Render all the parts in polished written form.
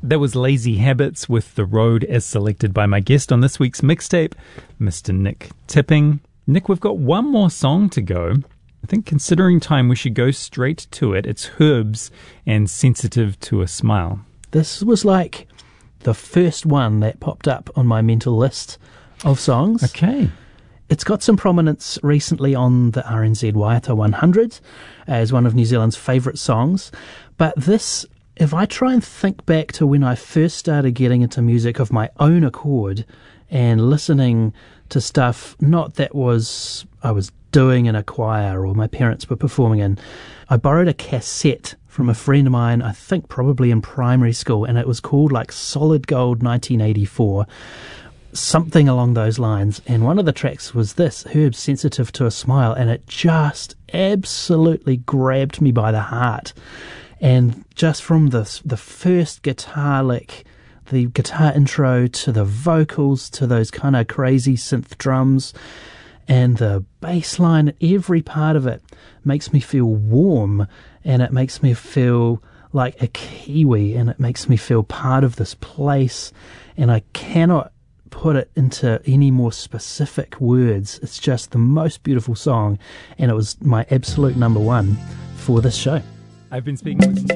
That was Lazy Habits with The Road, as selected by my guest on this week's mixtape, Mr. Nick Tipping. Nick, we've got one more song to go. I think considering time, we should go straight to it. It's Herbs and Sensitive to a Smile. This was like the first one that popped up on my mental list of songs. Okay. It's got some prominence recently on the RNZ Waiata 100 as one of New Zealand's favourite songs. But this, if I try and think back to when I first started getting into music of my own accord and listening to stuff not that I was doing in a choir or my parents were performing in, I borrowed a cassette from a friend of mine, I think probably in primary school, and it was called like Solid Gold 1984, something along those lines. And one of the tracks was this, Herbs Sensitive to a Smile, and it just absolutely grabbed me by the heart. And just from the first guitar lick, the guitar intro to the vocals, to those kind of crazy synth drums, and the bass line, every part of it makes me feel warm, and it makes me feel like a Kiwi, and it makes me feel part of this place, and I cannot put it into any more specific words. It's just the most beautiful song, and it was my absolute number one for this show. I've been speaking with...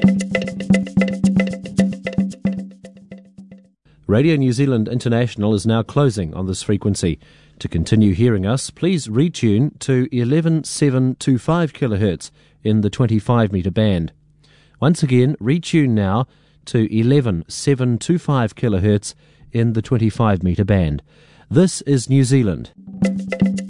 Radio New Zealand International is now closing on this frequency. To continue hearing us, please retune to 11725 kHz in the 25 metre band. Once again, retune now to 11725 kHz in the 25 metre band. This is New Zealand.